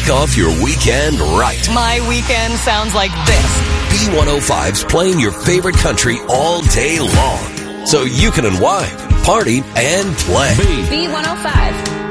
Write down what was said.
kick off your weekend right. My weekend sounds like this. B105's playing your favorite country all day long, so you can unwind, party, and play. B105.